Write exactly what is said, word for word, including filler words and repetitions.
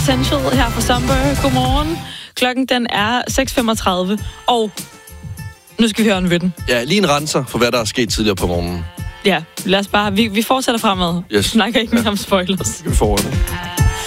Essential her fra Summer. Godmorgen. Klokken den er seks femogtredive, og nu skal vi høre en vitten. Ja, lige en renser for, hvad der er sket tidligere på morgenen. Ja, lad os bare... Vi, vi fortsætter fremad. Yes. Vi snakker ikke mere ja. om spoilers. Vi får det.